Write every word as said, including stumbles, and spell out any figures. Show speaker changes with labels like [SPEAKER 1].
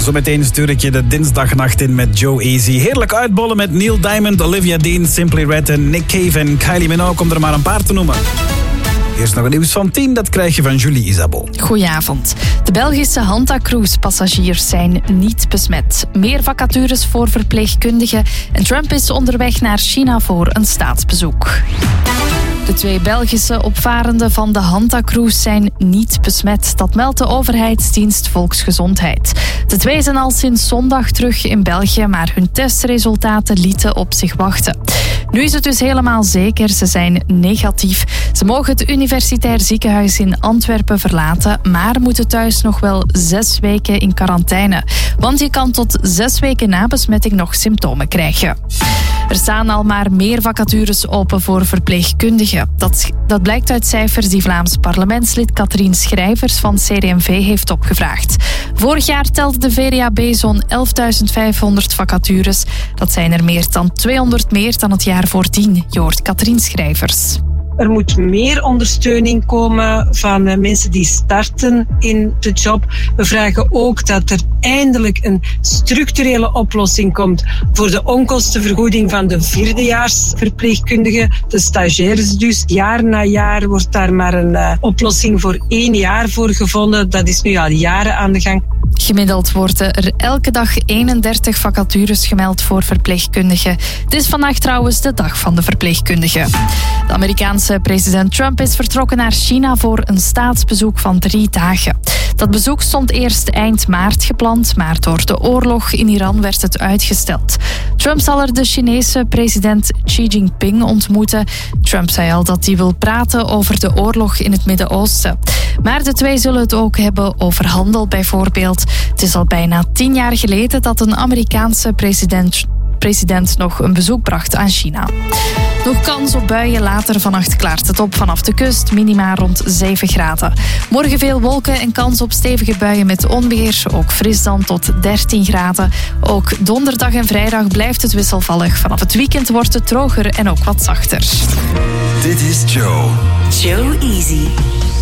[SPEAKER 1] Zometeen stuur ik je de dinsdagnacht in met Joe Easy. Heerlijk uitbollen met Neil Diamond, Olivia Dean, Simply Red en Nick Cave en Kylie Minogue, om er maar een paar te noemen. Eerst nog een nieuws van tien, dat krijg je van Julie Isabeau.
[SPEAKER 2] Goedenavond. De Belgische Hanta Cruise passagiers zijn niet besmet. Meer vacatures voor verpleegkundigen en Trump is onderweg naar China voor een staatsbezoek. De twee Belgische opvarenden van de Hanta Cruise zijn niet besmet. Dat meldt de overheidsdienst Volksgezondheid. De twee zijn al sinds zondag terug in België, maar hun testresultaten lieten op zich wachten. Nu is het dus helemaal zeker, ze zijn negatief. Ze mogen het universitair ziekenhuis in Antwerpen verlaten, maar moeten thuis nog wel zes weken in quarantaine. Want je kan tot zes weken na besmetting nog symptomen krijgen. Er staan al maar meer vacatures open voor verpleegkundigen. Dat, dat blijkt uit cijfers die Vlaams parlementslid Katrien Schrijvers van C D M V heeft opgevraagd. Vorig jaar telde de V D A B zo'n elfduizend vijfhonderd vacatures. Dat zijn er meer dan tweehonderd meer dan het jaar voordien, je hoort Katrien Schrijvers.
[SPEAKER 3] Er moet meer ondersteuning komen van mensen die starten in de job. We vragen ook dat er eindelijk een structurele oplossing komt voor de onkostenvergoeding van de vierdejaarsverpleegkundigen, de stagiaires dus. Jaar na jaar wordt daar maar een uh, oplossing voor één jaar voor gevonden. Dat is nu al jaren aan de gang.
[SPEAKER 2] Gemiddeld worden er elke dag eenendertig vacatures gemeld voor verpleegkundigen. Het is vandaag trouwens de dag van de verpleegkundigen. De Amerikaanse president Trump is vertrokken naar China voor een staatsbezoek van drie dagen. Dat bezoek stond eerst eind maart gepland, maar door de oorlog in Iran werd het uitgesteld. Trump zal er de Chinese president Xi Jinping ontmoeten. Trump zei al dat hij wil praten over de oorlog in het Midden-Oosten. Maar de twee zullen het ook hebben over handel bijvoorbeeld. Het is al bijna tien jaar geleden dat een Amerikaanse president, president nog een bezoek bracht aan China. Nog kans op buien, later vannacht klaart het op vanaf de kust, minima rond zeven graden. Morgen veel wolken en kans op stevige buien met onweer, ook fris dan tot dertien graden. Ook donderdag en vrijdag blijft het wisselvallig. Vanaf het weekend wordt het droger en ook wat zachter.
[SPEAKER 4] Dit is Joe.
[SPEAKER 5] Joe Easy.